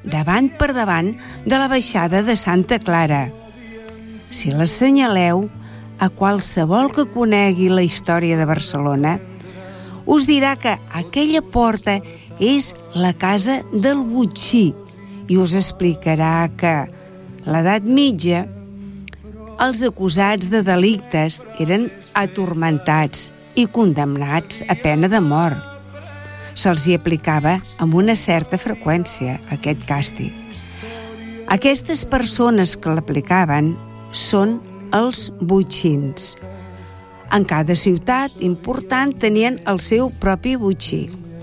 davant per davant de la baixada de Santa Clara. Si l'assenyaleu a qualsevol que conegui la història de Barcelona, us dirà que aquella porta és la casa del botxí i us explicarà que a l'edat mitja els acusats de delictes eren atormentats i condemnats a pena de mort. Se'ls hi aplicava amb una certa freqüència aquest càstig. Aquestes persones que l'aplicaven són els botxins. En cada ciutat important tenien el seu propi botxí.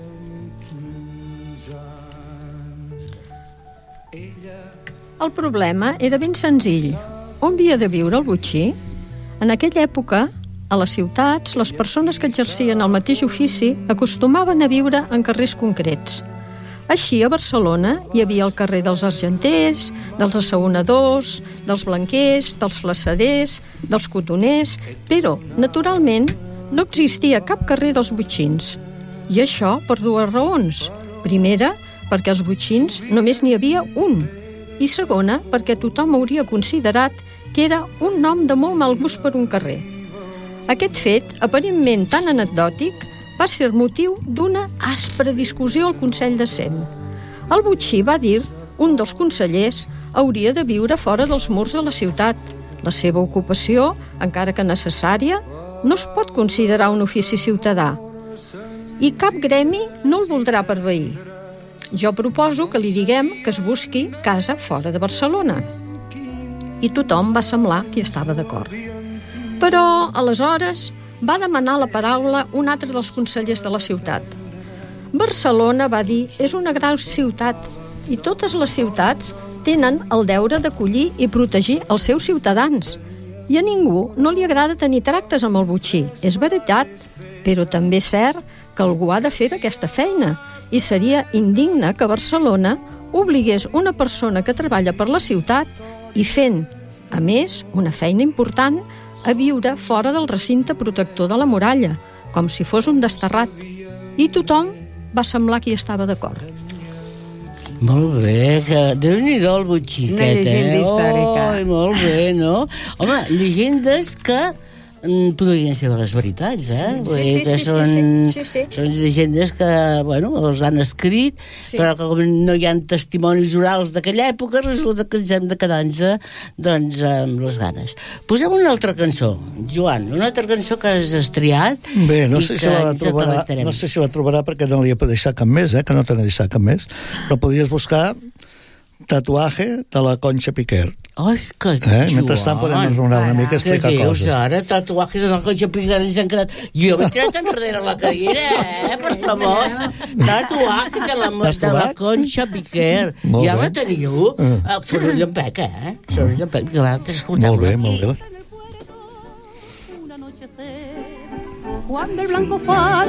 El problema era ben senzill. On havia de viure el botxí? En aquella època, a les ciutats, les persones que exercien el mateix ofici acostumaven a viure en carrers concrets. Així, a Barcelona hi havia el carrer dels argenters, dels assaonadors, dels blanquers, dels flassaders, dels cotoners, però, naturalment, no existia cap carrer dels botxins. I això per dues raons. Primera, perquè els botxins només n'hi havia un. I segona, perquè tothom hauria considerat que era un nom de molt mal gust per un carrer. Aquest fet, aparentment tan anecdòtic, va ser motiu d'una aspra discussió al Consell de Cent. El botxí va dir un dels consellers hauria de viure fora dels murs de la ciutat. La seva ocupació, encara que necessària, no es pot considerar un ofici ciutadà. I cap gremi no el voldrà per veí. Jo proposo que li diguem que es busqui casa fora de Barcelona. I tothom va semblar que hi estava d'acord. Però, aleshores, va demanar la paraula un altre dels consellers de la ciutat. Barcelona, va dir, és una gran ciutat i totes les ciutats tenen el deure d'acollir i protegir els seus ciutadans. I a ningú no li agrada tenir tractes amb el botxí. És veritat, però també és cert que algú ha de fer aquesta feina i seria indigne que Barcelona obligués una persona que treballa per la ciutat i fent, a més, una feina important, a viure fora del recinte protector de la muralla, com si fos un desterrat. I tothom va semblar que hi estava d'acord. Molt bé, que Déu-n'hi-do el botxí. Una llegenda històrica. Oh, molt bé, no? Home, llegendes que podrien ser les veritats, Sí. Són llegendes que, bueno, els han escrit, però que com no hi ha testimonis orals d'aquella època, resulta que ens hem de quedar-nos, doncs, amb les ganes. Posem una altra cançó, Joan, una altra cançó que has estriat. Bé, no sé si la trobarà perquè no li he deixat cap més, que no te n'he deixat cap més, però podries buscar Tatuaje de la Concha Piquer. Ai, que Joan. Mentrestant podem enronar una mica i explicar coses. Què dius ara? Tatuaje de la Concha Piquer ens han quedat... Jo m'he tirat enrere la cadira, per favor. Tatuaje de la Concha Piquer. Ja la teniu? Soroll en pec, Soroll en pec. Molt bé, molt bé. Cuando el blanco